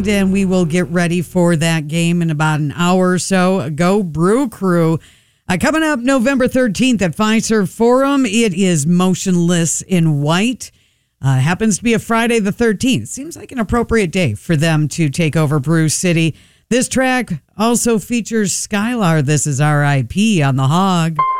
And we will get ready for that game in about an hour or so. Go Brew Crew. Coming up November 13th at Fiserv Forum, it is Motionless in White. Happens to be a Friday the 13th. Seems like an appropriate day for them to take over Brew City. This track also features Skylar. This is R.I.P. on the Hog.